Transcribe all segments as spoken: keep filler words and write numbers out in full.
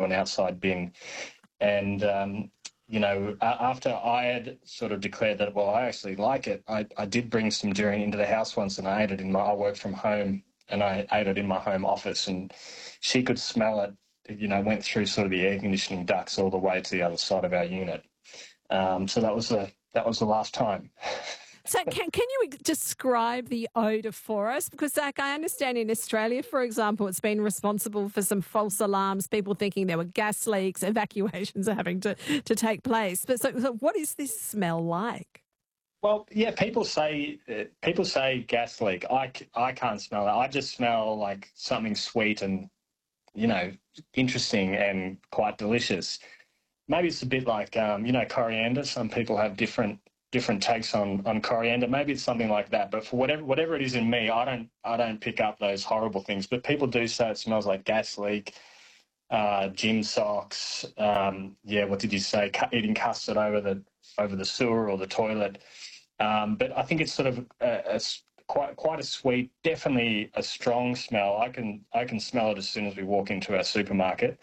an outside bin. And, um, you know, after I had sort of declared that, well, I actually like it, I, I did bring some durian into the house once, and I ate it in my, I worked from home, and I ate it in my home office, and she could smell it, you know, went through sort of the air conditioning ducts all the way to the other side of our unit. Um, so that was the, that was the last time. So can, can you describe the odour for us? Because, Zach, I understand in Australia, for example, it's been responsible for some false alarms, people thinking there were gas leaks, evacuations are having to, to take place. But so, so what is this smell like? Well, yeah, people say uh, people say gas leak. I, I can't smell it. I just smell like something sweet and, you know, interesting and quite delicious. Maybe it's a bit like, um, you know, coriander. Some people have different different takes on, on coriander. Maybe it's something like that. But for whatever whatever it is in me, I don't I don't pick up those horrible things. But people do say it smells like gas leak, uh, gym socks. Um, yeah, what did you say? Cu- eating custard over the over the sewer or the toilet. Um, but I think it's sort of a, a, quite quite a sweet, definitely a strong smell. I can I can smell it as soon as we walk into our supermarket.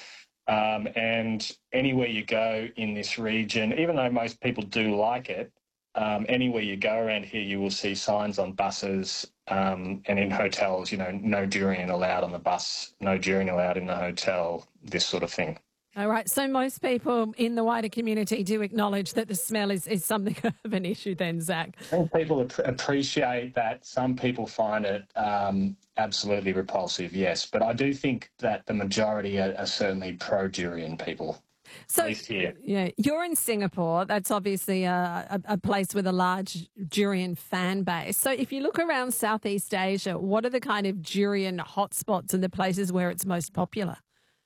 Um, and anywhere you go in this region, even though most people do like it, um, anywhere you go around here, you will see signs on buses um, and in hotels, you know, no durian allowed on the bus, no durian allowed in the hotel, this sort of thing. All right. So most people in the wider community do acknowledge that the smell is, is something of an issue then, Zach. I think people ap- appreciate that. Some people find it um, absolutely repulsive, yes. But I do think that the majority are, are certainly pro-durian people, so, at least here. Yeah, you're in Singapore. That's obviously a, a, a place with a large durian fan base. So if you look around Southeast Asia, what are the kind of durian hotspots and the places where it's most popular?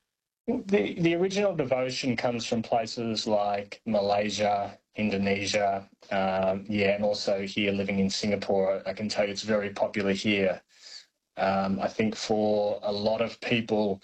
The, the original devotion comes from places like Malaysia, Indonesia, um, yeah, and also here living in Singapore. I can tell you it's very popular here. Um, I think for a lot of people,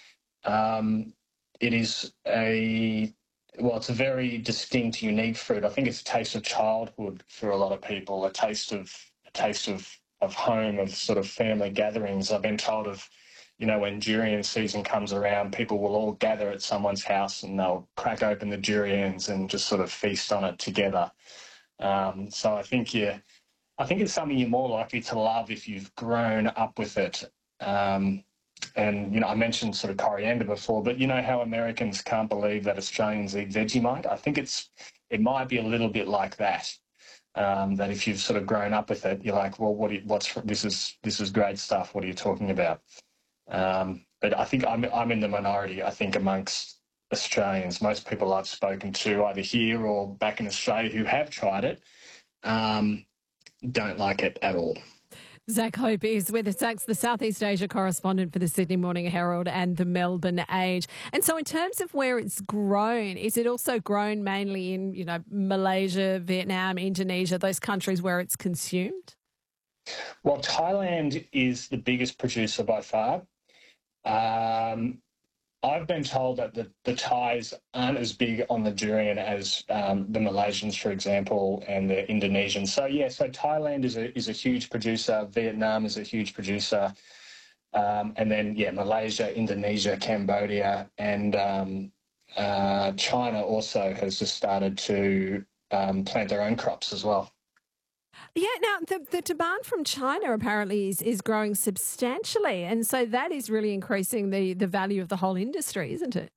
um, it is a, well, it's a very distinct, unique fruit. I think it's a taste of childhood for a lot of people, a taste of, a taste of, of home, of sort of family gatherings. I've been told of, you know, when durian season comes around, people will all gather at someone's house and they'll crack open the durians and just sort of feast on it together. Um, so I think you, I think it's something you're more likely to love if you've grown up with it. Um, and, you know, I mentioned sort of coriander before, but you know how Americans can't believe that Australians eat Vegemite? I think it's, it might be a little bit like that. Um, that if you've sort of grown up with it, you're like, well, what? Do you, what's this is this is great stuff. What are you talking about? Um, but I think I'm, I'm in the minority, I think, amongst Australians. Most people I've spoken to, either here or back in Australia, who have tried it, um, don't like it at all. Zach Hope is with us. Zach's the Southeast Asia correspondent for the Sydney Morning Herald and the Melbourne Age. And so in terms of where it's grown, is it also grown mainly in, you know, Malaysia, Vietnam, Indonesia, those countries where it's consumed? Well, Thailand is the biggest producer by far. Um, I've been told that the, the Thais aren't as big on the durian as um, the Malaysians, for example, and the Indonesians. So, yeah, so Thailand is a, is a huge producer. Vietnam is a huge producer. Um, and then, yeah, Malaysia, Indonesia, Cambodia, and um, uh, China also has just started to um, plant their own crops as well. Yeah, now the, the demand from China apparently is, is growing substantially. And so that is really increasing the, the value of the whole industry, isn't it?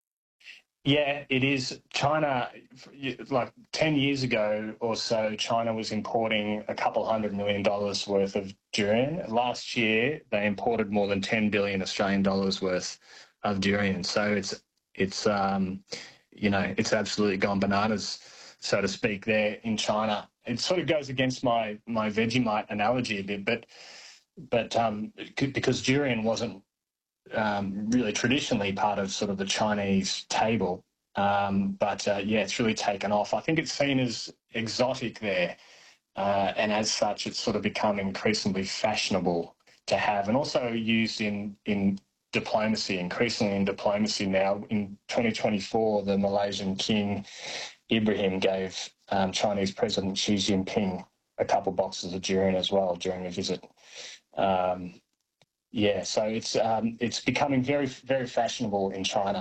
Yeah, it is. China, like ten years ago or so, China was importing a couple hundred million dollars worth of durian. Last year, they imported more than ten billion Australian dollars worth of durian. So it's, it's um, you know, it's absolutely gone bananas, so to speak, there in China. It sort of goes against my, my Vegemite analogy a bit, but but um, because durian wasn't um, really traditionally part of sort of the Chinese table, um, but uh, yeah, it's really taken off. I think it's seen as exotic there, uh, and as such, it's sort of become increasingly fashionable to have, and also used in in diplomacy, increasingly in diplomacy now. In twenty twenty-four, the Malaysian King Ibrahim gave um, Chinese President Xi Jinping a couple boxes of durian as well during a visit. Um, yeah, so it's um, it's becoming very very fashionable in China.